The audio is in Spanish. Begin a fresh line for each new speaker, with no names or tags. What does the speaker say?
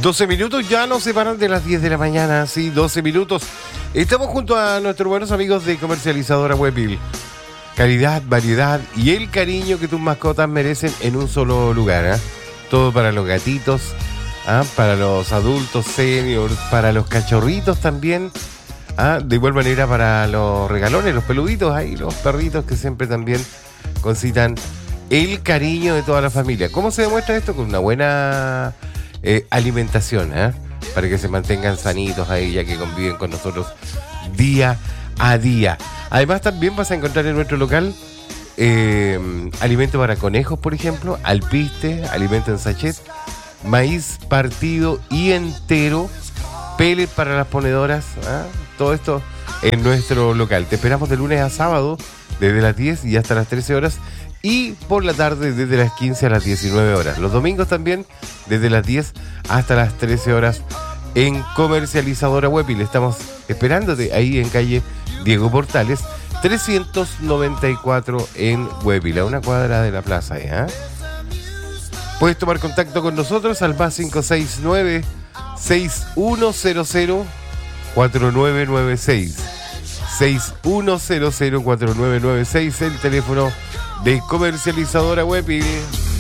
12 minutos ya nos separan de las 10 de la mañana, sí, 12 minutos. Estamos junto a nuestros buenos amigos de Comercializadora Huepil. Calidad, variedad y el cariño que tus mascotas merecen en un solo lugar, ¿eh? Todo para los gatitos, ¿ah? Para los adultos seniors, para los cachorritos también, ¿ah? De igual manera para los regalones, los peluditos, ahí los perritos que siempre también concitan el cariño de toda la familia. ¿Cómo se demuestra esto? Con una buena alimentación, ¿eh? Para que se mantengan sanitos ahí, ya que conviven con nosotros día a día. Además también vas a encontrar en nuestro local alimento para conejos, por ejemplo, alpiste, alimento en sachet, maíz partido y entero, pellet para las ponedoras, ¿eh? Todo esto en nuestro local. Te esperamos de lunes a sábado desde las 10 y hasta las 13 horas y por la tarde desde las 15 a las 19 horas. Los domingos también desde las 10 hasta las 13 horas en Comercializadora Huepil. Estamos esperándote ahí en calle Diego Portales 394 en Huepil, a una cuadra de la plaza, ¿eh? Puedes tomar contacto con nosotros al más 569 6100 4996 6100 4996, el teléfono de Comercializadora Huepil.